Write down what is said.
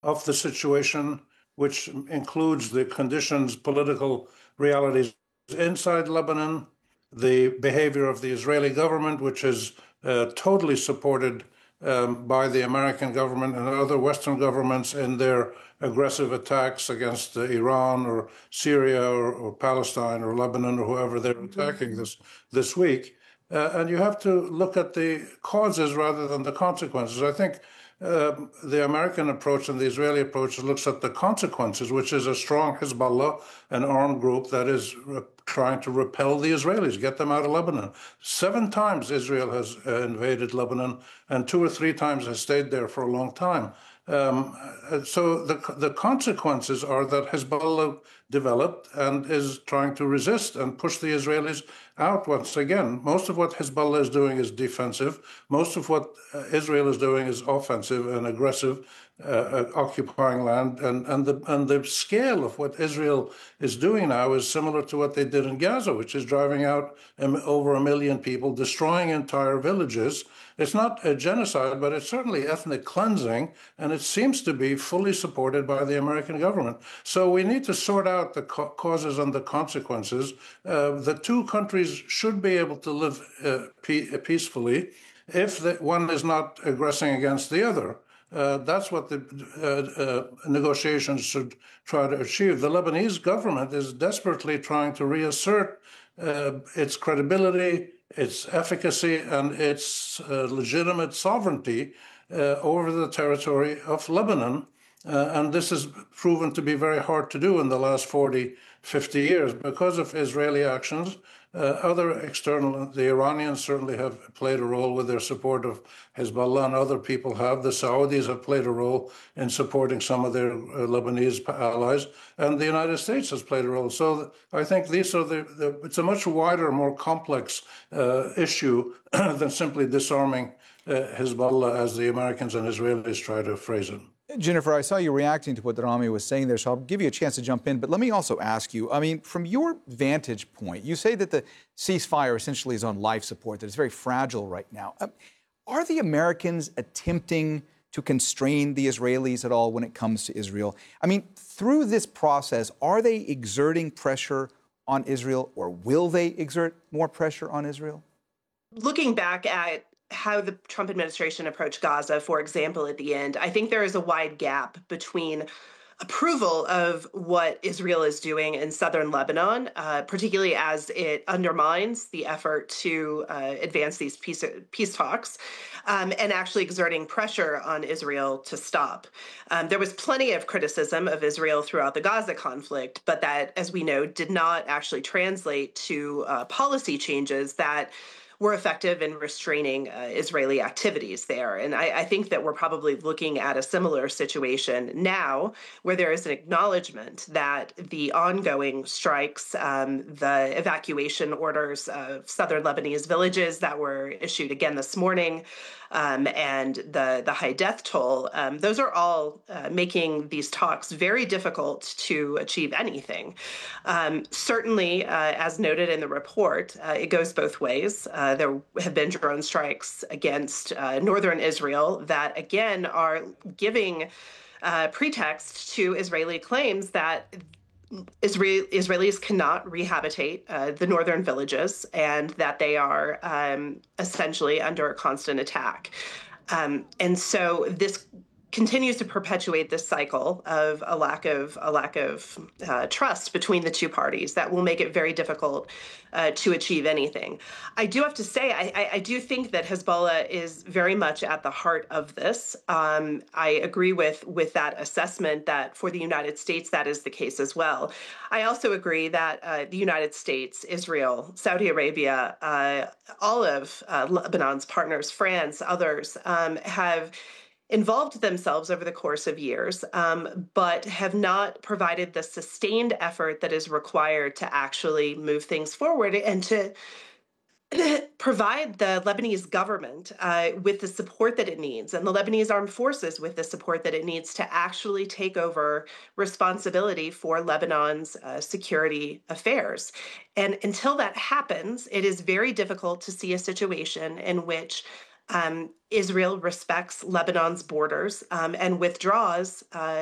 of the situation, which includes the conditions, political realities inside Lebanon, the behavior of the Israeli government, which is totally supported by the American government and other Western governments in their aggressive attacks against Iran or Syria or Palestine or Lebanon or whoever they're attacking this week. And you have to look at the causes rather than the consequences. I think the American approach and the Israeli approach looks at the consequences, which is a strong Hezbollah, an armed group that is trying to repel the Israelis, get them out of Lebanon. 7 times Israel has invaded Lebanon, and 2 or 3 times has stayed there for a long time. So the consequences are that Hezbollah developed and is trying to resist and push the Israelis out once again. Most of what Hezbollah is doing is defensive. Most of what Israel is doing is offensive and aggressive, occupying land. And the scale of what Israel is doing now is similar to what they did in Gaza, which is driving out over 1 million people, destroying entire villages. It's not a genocide, but it's certainly ethnic cleansing, and it seems to be fully supported by the American government. So we need to sort out the causes and the consequences. The 2 countries should be able to live peacefully if one is not aggressing against the other. That's what the negotiations should try to achieve. The Lebanese government is desperately trying to reassert its credibility, its efficacy, and its legitimate sovereignty over the territory of Lebanon. And this has proven to be very hard to do in the last 40, 50 years because of Israeli actions. Other external, the Iranians certainly have played a role with their support of Hezbollah, and other people have. The Saudis have played a role in supporting some of their Lebanese allies, and the United States has played a role. So I think these are it's a much wider, more complex issue than simply disarming Hezbollah, as the Americans and Israelis try to phrase it. Jennifer, I saw you reacting to what Rami was saying there, so I'll give you a chance to jump in. But let me also ask you, I mean, from your vantage point, you say that the ceasefire essentially is on life support, that it's very fragile right now. Are the Americans attempting to constrain the Israelis at all when it comes to Israel? I mean, through this process, are they exerting pressure on Israel, or will they exert more pressure on Israel? Looking back at how the Trump administration approached Gaza, for example, at the end, I think there is a wide gap between approval of what Israel is doing in southern Lebanon, particularly as it undermines the effort to advance these peace talks, and actually exerting pressure on Israel to stop. There was plenty of criticism of Israel throughout the Gaza conflict, but that, as we know, did not actually translate to policy changes that were effective in restraining Israeli activities there. And I think that we're probably looking at a similar situation now, where there is an acknowledgement that the ongoing strikes, the evacuation orders of southern Lebanese villages that were issued again this morning, and the high death toll, those are all making these talks very difficult to achieve anything. Certainly, as noted in the report, it goes both ways. There have been drone strikes against northern Israel that, again, are giving pretext to Israeli claims that Israelis cannot rehabilitate the northern villages, and that they are essentially under a constant attack. And so this continues to perpetuate this cycle of a lack of trust between the 2 parties that will make it very difficult to achieve anything. I do have to say, I do think that Hezbollah is very much at the heart of this. I agree with that assessment that for the United States, that is the case as well. I also agree that the United States, Israel, Saudi Arabia, all of Lebanon's partners, France, others, have involved themselves over the course of years, but have not provided the sustained effort that is required to actually move things forward and to provide the Lebanese government with the support that it needs, and the Lebanese armed forces with the support that it needs to actually take over responsibility for Lebanon's security affairs. And until that happens, it is very difficult to see a situation in which Israel respects Lebanon's borders and withdraws